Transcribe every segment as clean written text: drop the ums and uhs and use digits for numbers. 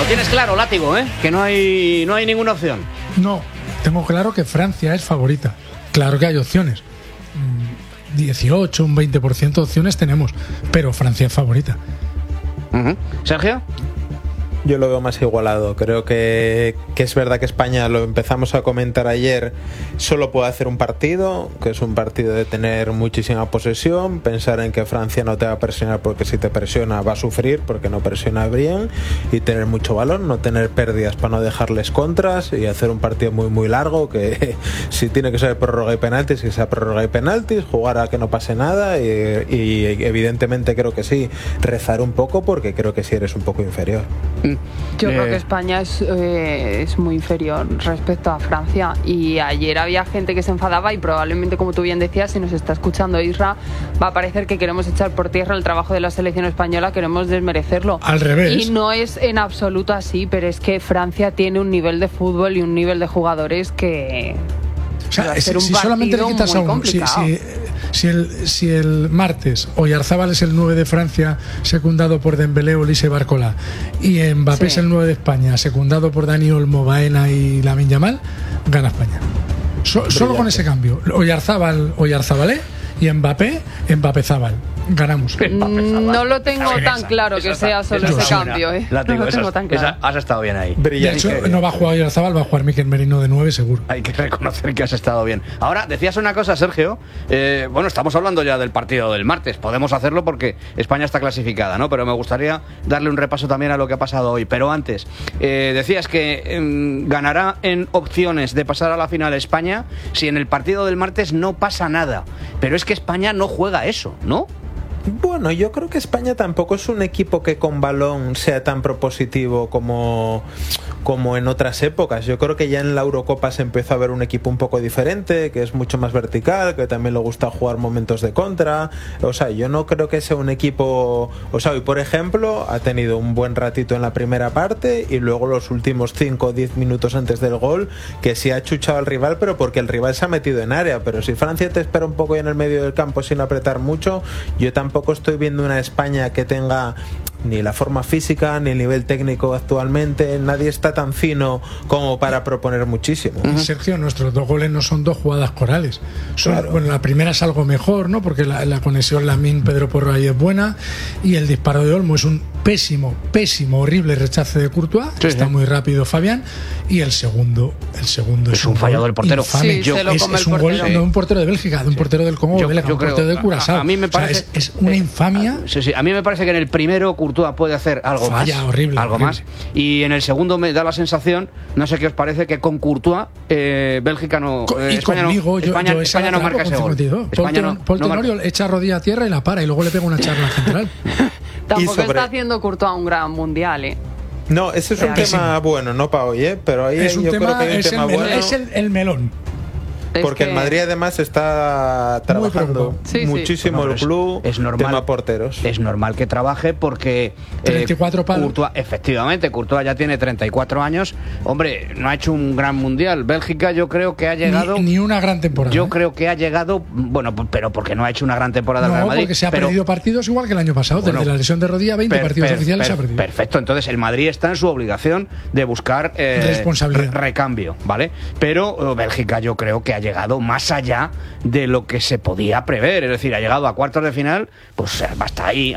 tienes claro, Látigo, ¿eh? Que no hay ninguna opción. No, tengo claro que Francia es favorita. Claro que hay opciones. 18, un 20% de opciones tenemos, pero Francia es favorita. ¿Sergio? Yo lo veo más igualado. Creo que es verdad que España, lo empezamos a comentar ayer, solo puede hacer un partido, que es un partido de tener muchísima posesión, pensar en que Francia no te va a presionar porque si te presiona va a sufrir porque no presiona bien, y tener mucho balón, no tener pérdidas para no dejarles contras y hacer un partido muy muy largo, que si tiene que ser prórroga y penaltis, que sea prórroga y penaltis, jugar a que no pase nada y evidentemente creo que sí, rezar un poco porque creo que sí eres un poco inferior. Yo creo que España es muy inferior respecto a Francia, y ayer había gente que se enfadaba y probablemente, como tú bien decías, si nos está escuchando Isra, va a parecer que queremos echar por tierra el trabajo de la selección española, queremos desmerecerlo. Al revés. Y no es en absoluto así, pero es que Francia tiene un nivel de fútbol y un nivel de jugadores que... O sea, si solamente le quitas a uno, si el martes Oyarzabal es el 9 de Francia, secundado por Dembélé, Olise, Barcola, y Mbappé es el 9 de España, secundado por Dani Olmo, Baena y Lamine Yamal, gana España. Solo con ese cambio. Oyarzábal, y Mbappé, Zabal. Ganamos. No lo tengo tan claro que sea solo ese cambio. No lo tengo tan claro. Has estado bien ahí. De hecho, no va a jugar Oyarzábal, va a jugar Mikel Merino de 9 seguro. Hay que reconocer que has estado bien. Ahora, decías una cosa, Sergio. Bueno, estamos hablando ya del partido del martes. Podemos hacerlo porque España está clasificada, ¿no? Pero me gustaría darle un repaso también a lo que ha pasado hoy. Pero antes, decías que ganará en opciones de pasar a la final España si en el partido del martes no pasa nada. Pero es que España no juega eso, ¿no? Bueno, yo creo que España tampoco es un equipo que con balón sea tan propositivo como en otras épocas. Yo creo que ya en la Eurocopa se empezó a ver un equipo un poco diferente, que es mucho más vertical, que también le gusta jugar momentos de contra. O sea, yo no creo que sea un equipo... O sea, hoy, por ejemplo, ha tenido un buen ratito en la primera parte y luego los últimos 5 o 10 minutos antes del gol, que sí ha chuchado al rival, pero porque el rival se ha metido en área. Pero si Francia te espera un poco en el medio del campo sin apretar mucho, yo tampoco estoy viendo una España que tenga ni la forma física ni el nivel técnico actualmente. Nadie está tan fino como para proponer muchísimo. Sergio, nuestros 2 goles no son 2 jugadas corales. Claro. Bueno, la primera es algo mejor, ¿no? Porque la conexión Lamine-Pedro Porro ahí es buena, y el disparo de Olmo es un pésimo, horrible rechace de Courtois. Está muy rápido Fabián, y el segundo es un fallo del portero. Infame. Es un gol, no de un portero de Bélgica, de un portero del Congo belga, un portero de Curazao. A mí me parece, o sea, es una infamia. A mí me parece que en el primero Courtois puede hacer algo Falla, más, horrible. Más, y en el segundo me da la sensación, no sé qué os parece, que con Courtois Bélgica no, España conmigo, España no marca ese gol. Paul Tenorio echa rodilla a tierra y la para, y luego le pega una charla central. Tampoco está haciendo Courtois un gran mundial, No, ese es un tema bueno, no para hoy, pero ahí yo creo que hay un tema bueno. Es el melón. Porque el Madrid además está trabajando muchísimo el club, es normal, tema porteros. Es normal que trabaje porque 34 palos. Courtois, efectivamente, Courtois ya tiene 34 años. Hombre, no ha hecho un gran mundial. Bélgica yo creo que ha llegado... Ni una gran temporada. Yo creo que ha llegado, bueno, pero porque no ha hecho una gran temporada el Real Madrid. Porque se ha perdido partidos igual que el año pasado. Desde la lesión de rodilla, 20 partidos oficiales se ha perdido. Perfecto, entonces el Madrid está en su obligación de buscar responsabilidad, recambio, ¿vale? Pero Bélgica yo creo que ha llegado más allá de lo que se podía prever, es decir, ha llegado a cuartos de final, pues hasta ahí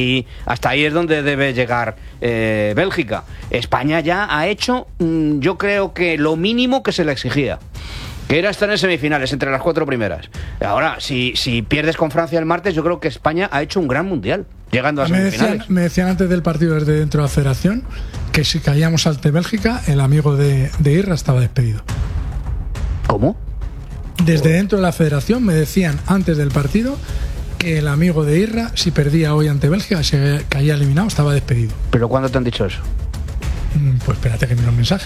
es donde debe llegar Bélgica. España ya ha hecho, yo creo que lo mínimo que se le exigía, que era estar en semifinales entre las 4 primeras. Ahora, si pierdes con Francia el martes, yo creo que España ha hecho un gran mundial, llegando a semifinales. Me decían antes del partido desde dentro de la federación que si caíamos ante Bélgica, el amigo de Irra estaba despedido. ¿Cómo? Desde dentro de la federación me decían antes del partido que el amigo de Irra, si perdía hoy ante Bélgica, se caía eliminado, estaba despedido. ¿Pero cuándo te han dicho eso? Pues espérate que mire un mensaje.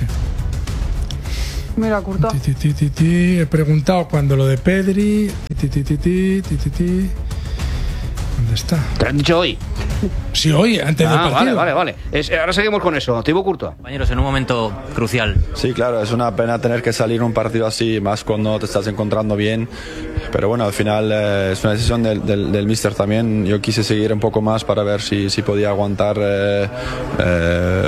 Mira, Courtois. He preguntado cuando lo de Pedri. ¿Dónde está? ¿Te lo han dicho hoy? Sí, hoy, antes del partido. Vale. Ahora seguimos con eso. Thibaut Courtois. Compañeros, en un momento crucial. Sí, claro, es una pena tener que salir un partido así, más cuando te estás encontrando bien. Pero bueno, al final es una decisión del míster también. Yo quise seguir un poco más para ver si podía aguantar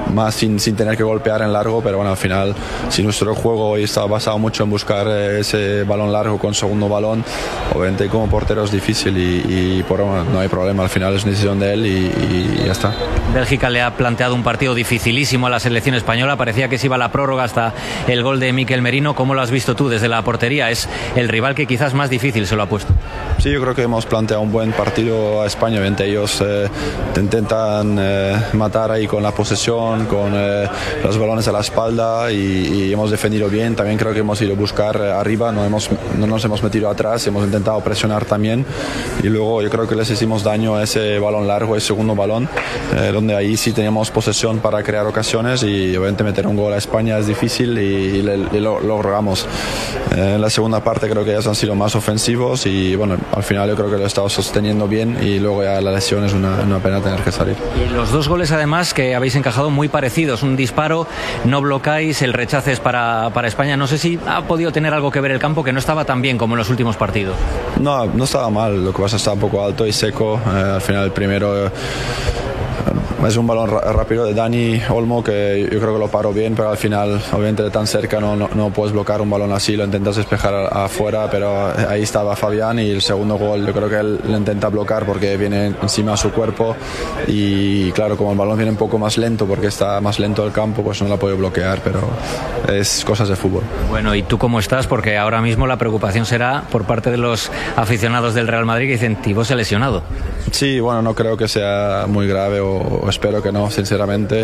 más sin tener que golpear en largo, pero bueno, al final, si nuestro juego hoy está basado mucho en buscar ese balón largo con segundo balón, obviamente como portero es difícil y por bueno, no hay problema, al final es una decisión de él y ya está. Bélgica le ha planteado un partido dificilísimo a la selección española, parecía que se iba a la prórroga hasta el gol de Mikel Merino. ¿Cómo lo has visto tú desde la portería? Es el rival que quizás más difícil se lo ha puesto. Sí, yo creo que hemos planteado un buen partido a España. Obviamente ellos te intentan matar ahí con la posesión, con los balones a la espalda y hemos defendido bien. También creo que hemos ido a buscar arriba, no nos hemos metido atrás, hemos intentado presionar también y luego yo creo que les hicimos daño a ese balón largo, ese segundo balón, donde ahí sí teníamos posesión para crear ocasiones y obviamente meter un gol a España es difícil y lo logramos. En la segunda parte creo que ellos han sido más ofensivos y bueno, al final yo creo que lo he estado sosteniendo bien y luego ya la lesión es una pena tener que salir. Y los dos goles además que habéis encajado muy parecidos, un disparo, no blocáis, el rechace es para España. No sé si ha podido tener algo que ver el campo, que no estaba tan bien como en los últimos partidos. No estaba mal, lo que pasa está un poco alto y seco. Al final el primero es un balón rápido de Dani Olmo que yo creo que lo paró bien, pero al final obviamente de tan cerca no puedes bloquear un balón así, lo intentas despejar afuera, pero ahí estaba Fabián y el segundo gol yo creo que él lo intenta bloquear porque viene encima a su cuerpo y claro, como el balón viene un poco más lento porque está más lento el campo, pues no la puede bloquear, pero es cosas de fútbol. Bueno, ¿y tú cómo estás? Porque ahora mismo la preocupación será por parte de los aficionados del Real Madrid que dicen Thibaut se ha lesionado. Sí, bueno, no creo que sea muy grave o espero que no, sinceramente.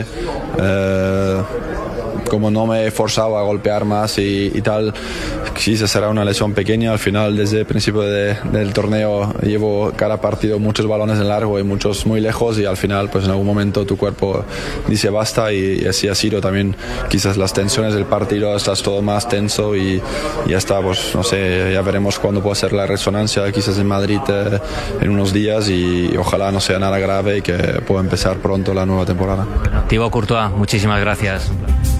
Como no me he forzado a golpear más y tal, sí será una lesión pequeña. Al final, desde el principio del torneo, llevo cada partido muchos balones en largo y muchos muy lejos y al final, pues en algún momento tu cuerpo dice basta y así ha sido también. Quizás las tensiones del partido, estás todo más tenso y ya está, pues no sé, ya veremos cuándo puede ser la resonancia, quizás en Madrid en unos días y ojalá no sea nada grave y que pueda empezar pronto la nueva temporada. Thibaut Courtois, muchísimas gracias.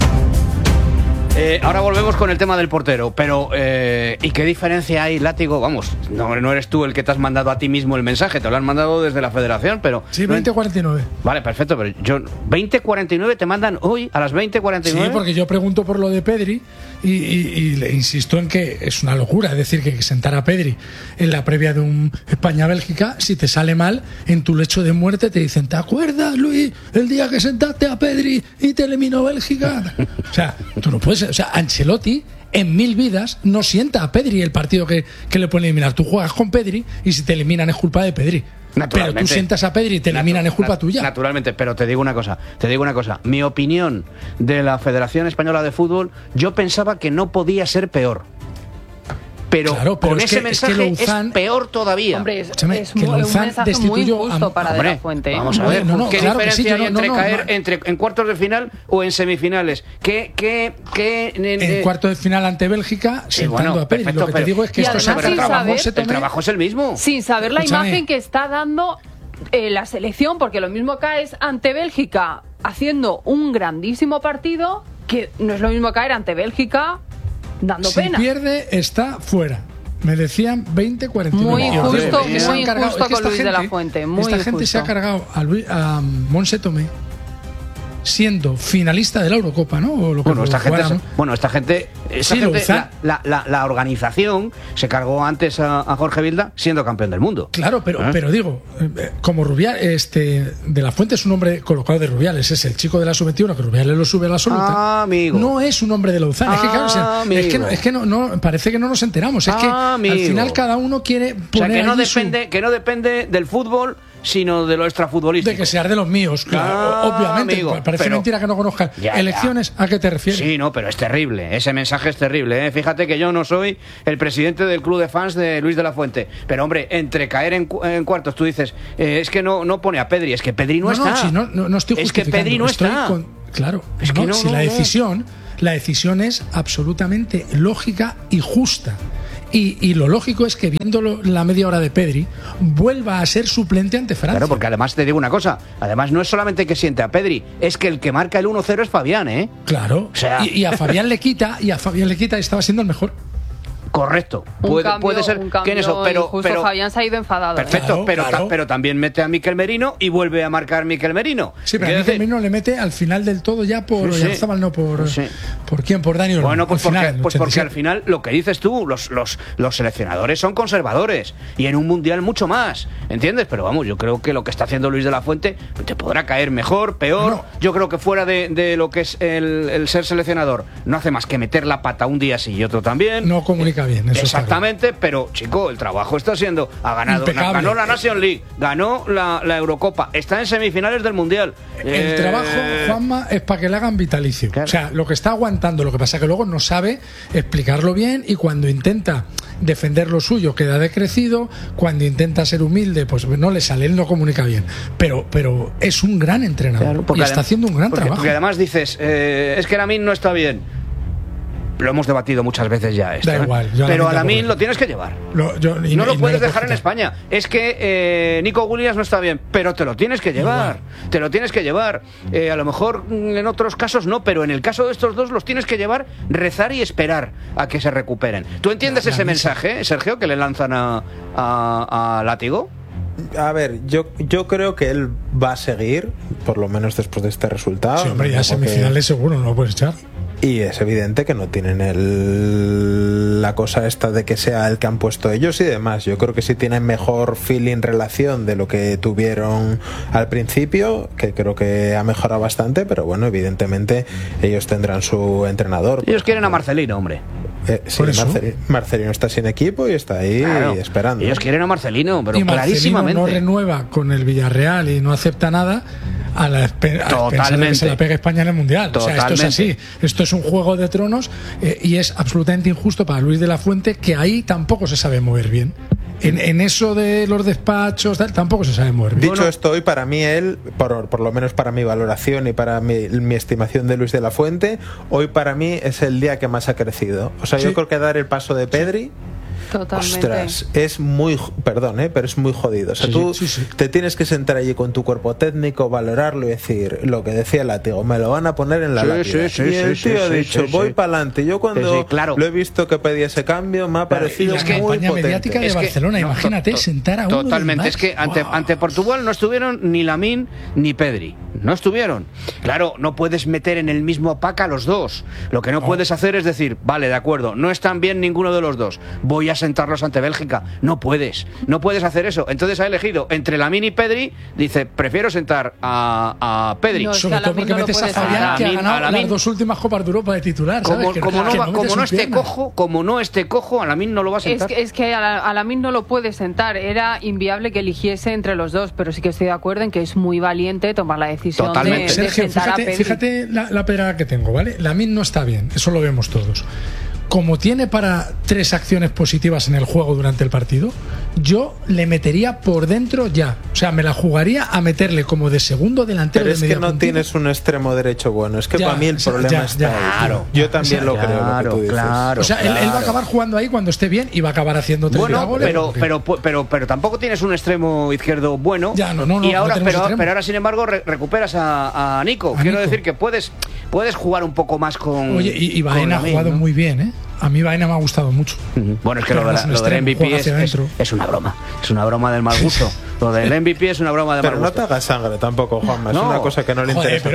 Ahora volvemos con el tema del portero, pero ¿y qué diferencia hay, Látigo? Vamos, no eres tú el que te has mandado a ti mismo el mensaje, te lo han mandado desde la federación, pero... Sí, 20:49. Vale, perfecto, pero 20:49 te mandan hoy a las 20:49. Sí, porque yo pregunto por lo de Pedri y le insisto en que es una locura, es decir, que sentar a Pedri en la previa de un España-Bélgica, si te sale mal, en tu lecho de muerte te dicen, ¿te acuerdas, Luis, el día que sentaste a Pedri y te eliminó Bélgica? O sea, tú no puedes... O sea, Ancelotti en 1000 vidas no sienta a Pedri el partido que le pueden eliminar. Tú juegas con Pedri y si te eliminan es culpa de Pedri. Pero tú sientas a Pedri y te eliminan es culpa tuya. Naturalmente, pero te digo una cosa. Mi opinión de la Federación Española de Fútbol, yo pensaba que no podía ser peor. Pero, claro, pero con ese mensaje es peor todavía. Hombre, es un mensaje muy injusto para De La Fuente. Vamos a ver, ¿qué diferencia hay entre caer en cuartos de final o en semifinales? En cuartos de final ante Bélgica, sentando a Pedri. Perfecto, lo que te digo es que esto se el trabajo es el mismo. Sin saber la imagen que está dando la selección, porque lo mismo caes ante Bélgica haciendo un grandísimo partido, que no es lo mismo caer ante Bélgica dando pena. Si pierde, está fuera. Me decían 20:49. Muy injusto, muy injusto con Luis de la Fuente. Esta gente se ha cargado a Monse Tomé siendo finalista de la Eurocopa, ¿no? O lo que esta gente, la organización se cargó antes a Jorge Vilda siendo campeón del mundo. Claro, pero digo, como Rubiales, De La Fuente es un hombre colocado de Rubiales, es el chico de la sub-21 que Rubiales lo sube a la absoluta. Amigo. No es un hombre de Lauzán. Es que no, parece que no nos enteramos. Es que al final cada uno quiere poner que no depende del fútbol, sino de lo extrafutbolístico. De que seas de los míos, claro, obviamente. Amigo, parece mentira que no conozcan. Elecciones, ¿a qué te refieres? Sí, no, pero es terrible. Ese mensaje es terrible, ¿eh? Fíjate que yo no soy el presidente del club de fans de Luis de la Fuente. Pero, hombre, entre caer en cuartos, tú dices, es que no pone a Pedri. Es que Pedri no está. No estoy justificando. Es que Pedri no está. Claro. Es que si la decisión es absolutamente lógica y justa. Y lo lógico es que viendo la media hora de Pedri vuelva a ser suplente ante Francia. Claro, porque además te digo una cosa, además no es solamente que siente a Pedri, es que el que marca el 1-0 es Fabián, ¿eh? Claro, o sea... y a Fabián le quita, y estaba siendo el mejor. correcto. Puede ser que en eso, pero Fabián se ha ido enfadado. Perfecto, pero también mete a Mikel Merino y vuelve a marcar Mikel Merino. Sí, pero Mikel Merino le mete al final del todo ya por Oyarzabal, no por ¿por quién? Por Daniel. Bueno, pues porque al final lo que dices tú, los seleccionadores son conservadores y en un mundial mucho más, ¿entiendes? Pero vamos, yo creo que lo que está haciendo Luis de la Fuente te podrá caer mejor, peor. No. Yo creo que fuera de lo que es el ser seleccionador no hace más que meter la pata un día sí y otro también. No comunica bien, eso exactamente, pero chico, el trabajo está siendo, ganó la Nation League, ganó la Eurocopa, está en semifinales del mundial. El trabajo, Juanma, es para que le hagan vitalicio. Claro. O sea, lo que está aguantando, lo que pasa es que luego no sabe explicarlo bien y cuando intenta defender lo suyo queda decrecido, cuando intenta ser humilde pues no le sale, él no comunica bien, pero es un gran entrenador, claro, y está haciendo un gran trabajo. Porque además dices, es que Lamine no está bien. Lo hemos debatido muchas veces ya esto, da igual, pero a Lamine lo tienes que llevar. No lo puedes dejar en España. Es que Nico Williams no está bien, pero te lo tienes que llevar. Igual. Te lo tienes que llevar. A lo mejor en otros casos no, pero en el caso de estos dos los tienes que llevar, rezar y esperar a que se recuperen. ¿Tú entiendes ese mensaje, Sergio, que le lanzan a Látigo? A ver, yo creo que él va a seguir, por lo menos después de este resultado. Sí, hombre, ya semifinales seguro no lo puedes echar. Y es evidente que no tienen la cosa esta de que sea el que han puesto ellos y demás. Yo creo que sí tienen mejor feeling, relación de lo que tuvieron al principio, que creo que ha mejorado bastante, pero bueno, evidentemente ellos tendrán su entrenador. Ellos quieren a Marcelino, hombre. Sí, Marcelino está sin equipo y está ahí esperando. Ellos quieren a Marcelino, pero y clarísimamente. Marcelino no renueva con el Villarreal y no acepta nada a pensar que se la pega España en el Mundial. Totalmente. O sea, esto es así. Esto es un juego de tronos y es absolutamente injusto para Luis de la Fuente, que ahí tampoco se sabe mover bien. En eso de los despachos tampoco se sabe mover bien. Dicho esto, hoy para mí él, por lo menos para mi valoración y para mi estimación de Luis de la Fuente, hoy para mí es el día que más ha crecido. O sea, yo creo que dar el paso de Pedri, totalmente. Ostras, es muy, perdón, pero es muy jodido. O sea, tú te tienes que sentar allí con tu cuerpo técnico, valorarlo y decir lo que decía el Látigo, me lo van a poner en la lápida. Y el tío ha dicho, voy para adelante. Yo cuando lo he visto que pedía ese cambio, me ha parecido muy potente. La campaña mediática de Barcelona, imagínate, sentar a uno. Totalmente, es que ante Portugal no estuvieron ni Lamine ni Pedri. No estuvieron. Claro, no puedes meter en el mismo pack a los dos. Lo que no puedes hacer es decir, vale, de acuerdo, no están bien ninguno de los dos, voy a sentarlos ante Bélgica. No puedes hacer eso. Entonces ha elegido entre Lamine y Pedri, dice, prefiero sentar a Pedri. No, sobre todo porque metes a Fabián, que ha ganado las dos últimas Copas de Europa de titular. Como no esté cojo, a Lamine no lo va a sentar. Es que a Lamine no lo puede sentar. Era inviable que eligiese entre los dos, pero sí que estoy de acuerdo en que es muy valiente tomar la decisión. Totalmente. Sergio, fíjate la pegada que tengo, ¿vale? Lamine no está bien, eso lo vemos todos. Como tiene para 3 acciones positivas en el juego durante el partido, yo le metería por dentro ya. O sea, me la jugaría a meterle como de segundo delantero. Pero es que no tienes un extremo derecho bueno. Es que para mí el problema está ahí. Claro. Yo también lo creo, lo que tú dices. O sea, él va a acabar jugando ahí cuando esté bien y va a acabar haciendo 3 goles. Pero tampoco tienes un extremo izquierdo bueno. Ya, no, y ahora, pero ahora, sin embargo, recuperas a Nico. Quiero decir que puedes jugar un poco más con. Oye, y Baena ha jugado muy bien, ¿eh? A mí Baena me ha gustado mucho. Bueno, es que lo del MVP es una broma. Es una broma del mal gusto. Lo del MVP es una broma de mal gusto. Pero no te hagas sangre tampoco, Juanma. Es una cosa que no le interesa.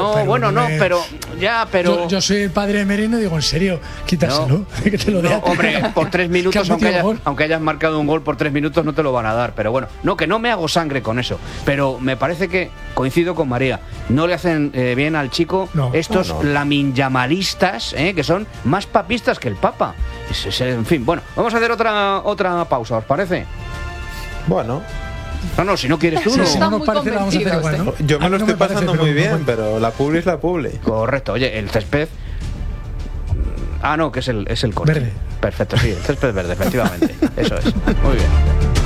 Yo soy el padre de Merino y digo, en serio, quítaselo. Que te lo dé. Hombre, por 3 minutos, aunque hayas marcado un gol por 3 minutos, no te lo van a dar. Pero bueno, que no me hago sangre con eso. Pero me parece que coincido con María. No le hacen bien al chico estos laminjamalistas, que son más papistas que el Papa. En fin, bueno, vamos a hacer otra pausa, ¿os parece? Bueno. No, si no quieres tú, si no nos parece, vamos a hacer igual, ¿no? Yo me lo estoy pasando muy bien, pero la publi es la publi. Correcto, oye, el césped. No, que es el coche. Verde. Perfecto, sí, el césped verde, efectivamente. Eso es. Muy bien.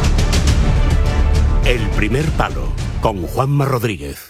El primer palo, con Juanma Rodríguez.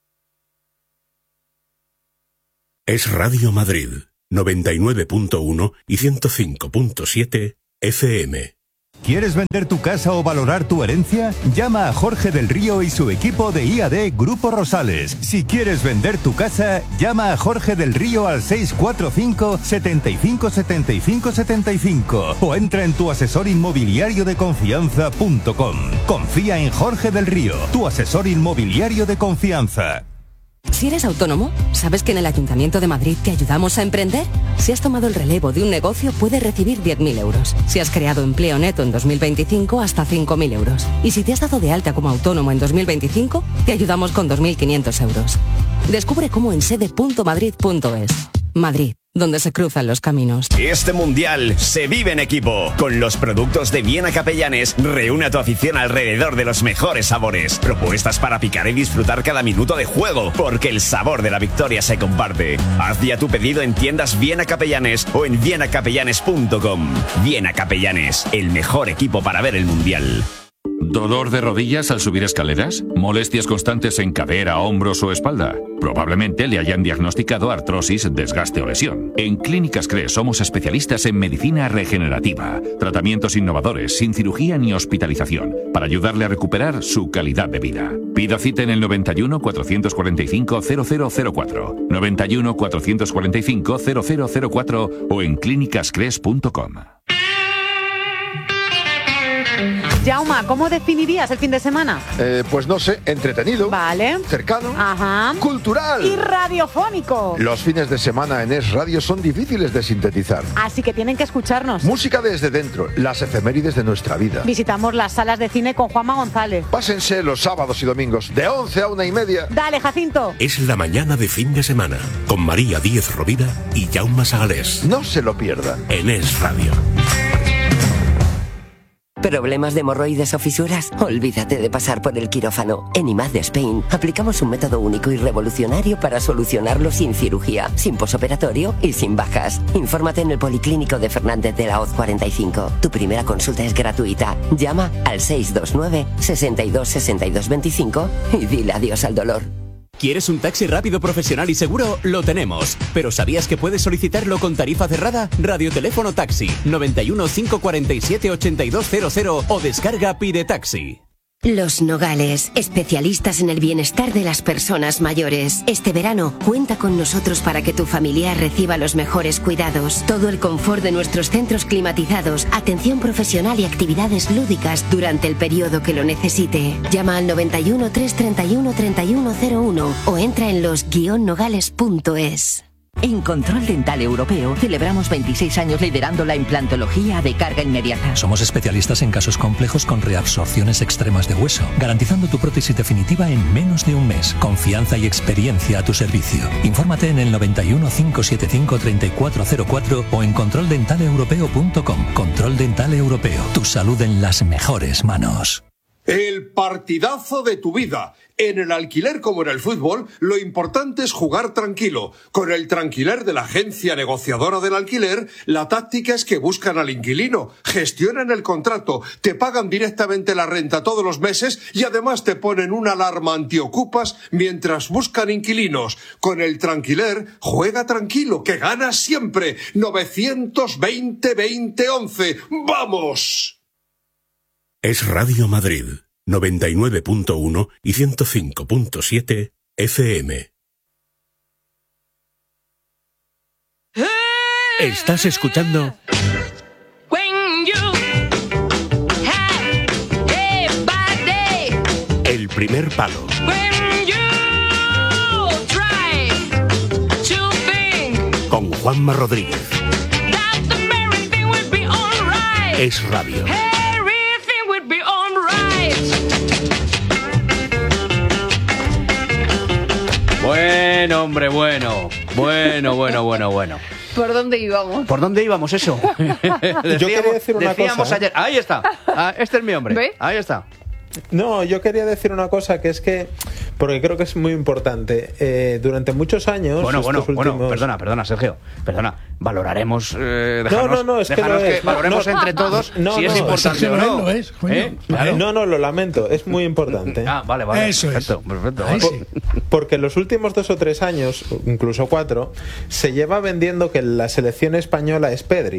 Es Radio Madrid, 99.1 y 105.7 FM. ¿Quieres vender tu casa o valorar tu herencia? Llama a Jorge del Río y su equipo de IAD Grupo Rosales. Si quieres vender tu casa, llama a Jorge del Río al 645 75 75 75 o entra en tuasesorinmobiliariodeconfianza.com. Confía en Jorge del Río, tu asesor inmobiliario de confianza. Si eres autónomo, ¿sabes que en el Ayuntamiento de Madrid te ayudamos a emprender? Si has tomado el relevo de un negocio, puedes recibir 10.000 euros. Si has creado empleo neto en 2025, hasta 5.000 euros. Y si te has dado de alta como autónomo en 2025, te ayudamos con 2.500 euros. Descubre cómo en sede.madrid.es. Madrid, donde se cruzan los caminos. Este mundial se vive en equipo. Con los productos de Viena Capellanes, reúne a tu afición alrededor de los mejores sabores. Propuestas para picar y disfrutar cada minuto de juego, porque el sabor de la victoria se comparte. Haz ya tu pedido en tiendas Viena Capellanes o en vienacapellanes.com. Viena Capellanes, el mejor equipo para ver el mundial. ¿Dolor de rodillas al subir escaleras? ¿Molestias constantes en cadera, hombros o espalda? Probablemente le hayan diagnosticado artrosis, desgaste o lesión. En Clínicas CRE somos especialistas en medicina regenerativa. Tratamientos innovadores, sin cirugía ni hospitalización, para ayudarle a recuperar su calidad de vida. Pida cita en el 91 445 0004, 91 445 0004 o en clínicascres.com. Jauma, ¿cómo definirías el fin de semana? Pues no sé, entretenido. Vale. Cercano. Ajá. Cultural. Y radiofónico. Los fines de semana en Es Radio son difíciles de sintetizar. Así que tienen que escucharnos. Música desde dentro, las efemérides de nuestra vida. Visitamos las salas de cine con Juanma González. Pásense los sábados y domingos de 11 a 1:30. Dale, Jacinto. Es la mañana de fin de semana con María Díez Rovira y Jaume Sagalés. No se lo pierdan. En Es Radio. ¿Problemas de hemorroides o fisuras? Olvídate de pasar por el quirófano. En IMAD de Spain aplicamos un método único y revolucionario para solucionarlo sin cirugía, sin posoperatorio y sin bajas. Infórmate en el Policlínico de Fernández de la Hoz 45. Tu primera consulta es gratuita. Llama al 629 62 62 25 y dile adiós al dolor. ¿Quieres un taxi rápido, profesional y seguro? Lo tenemos. ¿Pero sabías que puedes solicitarlo con tarifa cerrada? Radioteléfono Taxi 91 547 8200 o descarga Pide Taxi. Los Nogales, especialistas en el bienestar de las personas mayores. Este verano, cuenta con nosotros para que tu familiar reciba los mejores cuidados. Todo el confort de nuestros centros climatizados, atención profesional y actividades lúdicas durante el periodo que lo necesite. Llama al 91 331 3101 o entra en los-nogales.es. En Control Dental Europeo celebramos 26 años liderando la implantología de carga inmediata. Somos especialistas en casos complejos con reabsorciones extremas de hueso, garantizando tu prótesis definitiva en menos de un mes. Confianza y experiencia a tu servicio. Infórmate en el 91 575 3404 o en controldentaleeuropeo.com. Control Dental Europeo. Tu salud en las mejores manos. El partidazo de tu vida. En el alquiler como en el fútbol, lo importante es jugar tranquilo. Con el Tranquiler de la agencia negociadora del alquiler, la táctica es que buscan al inquilino, gestionan el contrato, te pagan directamente la renta todos los meses y además te ponen una alarma antiocupas mientras buscan inquilinos. Con el Tranquiler, juega tranquilo, que ganas siempre. 920-2011. ¡Vamos! Es Radio Madrid, 99.1 y 105.7 FM. Estás escuchando El Primer Palo. Con Juanma Rodríguez. Es Radio. Bueno, hombre, bueno. ¿Por dónde íbamos? ¿Por dónde íbamos eso? Yo quería decir una cosa. Ayer. Ahí está. Este es mi hombre. ¿Ve? Ahí está. No, yo quería decir una cosa que es que, porque creo que es muy importante, durante muchos años... Bueno, perdona, Sergio, valoraremos... es que valoremos entre todos si es importante o no. Claro. No, lo lamento, es muy importante. Vale. Eso perfecto. Porque en los últimos 2 o 3 años, incluso 4, se lleva vendiendo que la selección española es Pedri.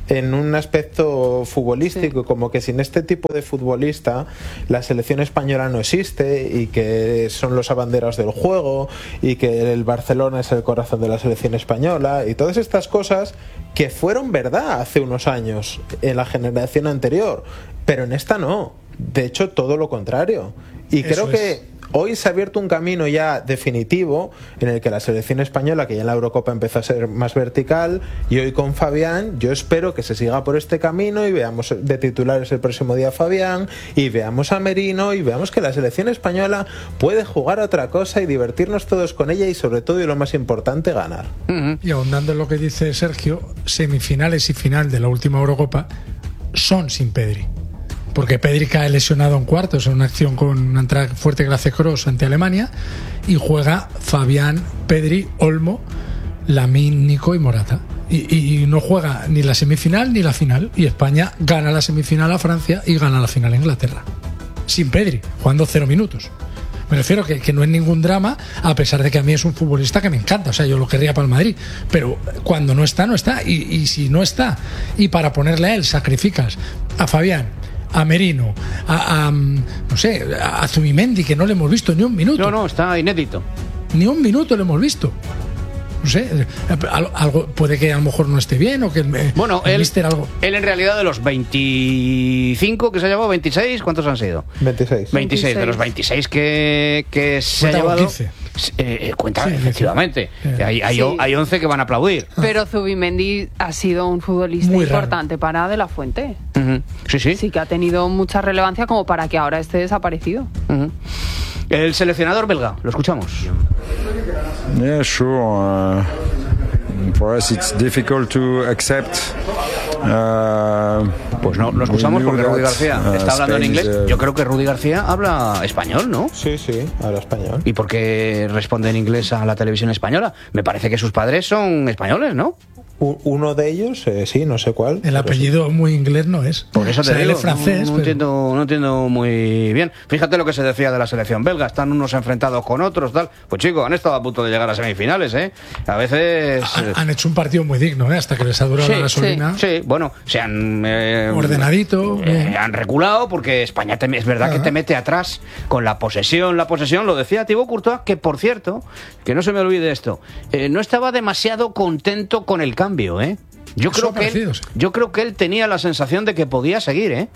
en un aspecto futbolístico, como que sin este tipo de futbolista la selección española no existe, y que son los abanderados del juego, y que el Barcelona es el corazón de la selección española, y todas estas cosas que fueron verdad hace unos años en la generación anterior, pero en esta no. De hecho, todo lo contrario. Y creo que hoy se ha abierto un camino ya definitivo en el que la selección española, que ya en la Eurocopa empezó a ser más vertical, y hoy con Fabián yo espero que se siga por este camino y veamos de titulares el próximo día a Fabián, y veamos a Merino, y veamos que la selección española puede jugar a otra cosa y divertirnos todos con ella, y sobre todo, y lo más importante, ganar. Y ahondando en lo que dice Sergio, semifinales y final de la última Eurocopa son sin Pedri, porque Pedri cae lesionado en cuartos en una acción con una entrada fuerte que hace Kroos ante Alemania, y juega Fabián, Pedri, Olmo, Lamine, Nico y Morata, y no juega ni la semifinal ni la final, y España gana la semifinal a Francia y gana la final a Inglaterra sin Pedri, jugando 0 minutos. Me refiero que no es ningún drama, a pesar de que a mí es un futbolista que me encanta, o sea, yo lo querría para el Madrid, pero cuando no está, no está, y si no está, y para ponerle a él sacrificas a Fabián, a Merino, no sé, a Zubimendi, que no le hemos visto ni un minuto. No, está inédito. Ni un minuto le hemos visto. No sé, algo puede que a lo mejor no esté bien, o que él en realidad, de los 25 que se ha llevado, 26, ¿cuántos han sido? 26. De los 26 que se ha llevado 15. Cuenta, sí, efectivamente. Sí. Hay 11 que van a aplaudir. Pero Zubimendi ha sido un futbolista muy importante para De La Fuente. Sí que ha tenido mucha relevancia como para que ahora esté desaparecido. El seleccionador belga, lo escuchamos. Yeah, sure. For us it's difficult to accept. Pues no, lo escuchamos porque Rudy García está hablando en inglés. Yo creo que Rudy García habla español, ¿no? Sí, habla español. ¿Y por qué responde en inglés a la televisión española? Me parece que sus padres son españoles, ¿no? Uno de ellos, sí, no sé cuál. El apellido muy inglés no es. Por eso te digo, él es francés. No entiendo muy bien. Fíjate lo que se decía de la selección belga. Están unos enfrentados con otros, tal. Pues chicos, han estado a punto de llegar a semifinales, ¿eh? A veces... Han hecho un partido muy digno, ¿eh? Hasta que les ha durado la gasolina. Sí, bueno, se han... ordenadito. Han reculado porque España es verdad que te mete atrás con la posesión. La posesión, lo decía Thibaut Courtois, que por cierto, que no se me olvide esto, no estaba demasiado contento con el cambio, ¿eh? Yo creo que él tenía la sensación de que podía seguir, ¿eh?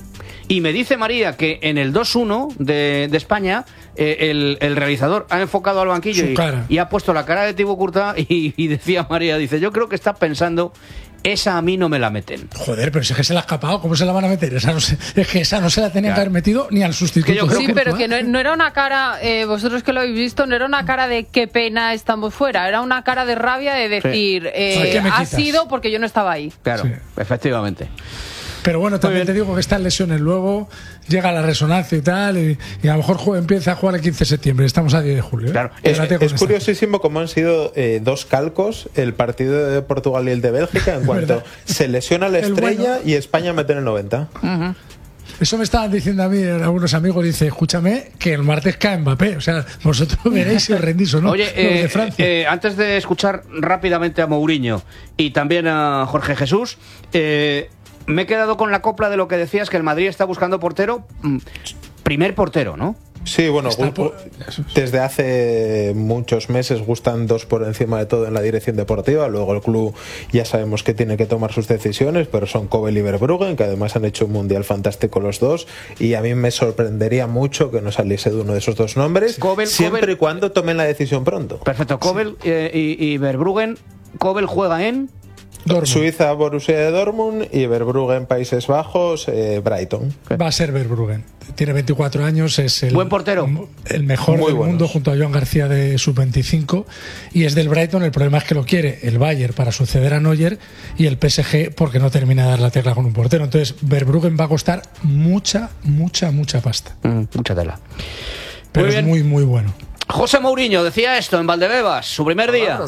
Y me dice María que en el 2-1 de España el realizador ha enfocado al banquillo y ha puesto la cara de Thibaut Courtois y decía María, dice, yo creo que está pensando, esa a mí no me la meten. Joder, pero si es que se la ha escapado, ¿cómo se la van a meter? Es que esa no se la tenían que haber metido ni al sustituto. Sí, pero que no era una cara, vosotros que lo habéis visto, no era una cara de qué pena estamos fuera, era una cara de rabia de decir, ha sido porque yo no estaba ahí. Claro, efectivamente. Pero bueno, también te digo que estas lesiones luego llega la resonancia y tal, y a lo mejor empieza a jugar el 15 de septiembre. Estamos a 10 de julio. Claro. Es curiosísimo cómo han sido dos calcos el partido de Portugal y el de Bélgica en cuanto se lesiona la estrella y España mete en el 90. Eso me estaban diciendo a mí algunos amigos, dice, escúchame, que el martes cae Mbappé, o sea, vosotros veréis si os rendís o no. Oye, de Francia. Antes de escuchar rápidamente a Mourinho y también a Jorge Jesús, me he quedado con la copla de lo que decías, que el Madrid está buscando portero, primer portero, ¿no? Sí, bueno, desde hace muchos meses gustan dos por encima de todo en la dirección deportiva. Luego el club ya sabemos que tiene que tomar sus decisiones, pero son Kobel y Verbruggen, que además han hecho un mundial fantástico los dos, y a mí me sorprendería mucho que no saliese de uno de esos dos nombres, siempre y cuando tomen la decisión pronto. Perfecto, Kobel y Verbruggen. Kobel juega en Dortmund. Suiza, Borussia de Dortmund, y Verbruggen, Países Bajos, Brighton. Va a ser Verbruggen. Tiene 24 años, es el buen portero, el mejor del mundo junto a Joan García de sub-25, y es del Brighton. El problema es que lo quiere el Bayern para suceder a Neuer y el PSG porque no termina de dar la tecla con un portero. Entonces Verbruggen va a costar mucha pasta. Mucha tela. Pero es muy bueno. José Mourinho decía esto en Valdebebas, su primer día.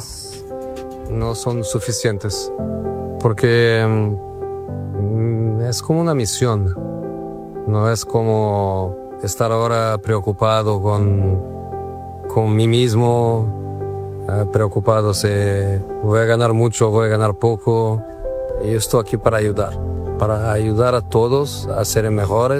No son suficientes porque es como una misión, no es como estar ahora preocupado con mí mismo, preocupado si voy a ganar mucho o voy a ganar poco. y estoy aquí para ayudar a todos a ser mejores.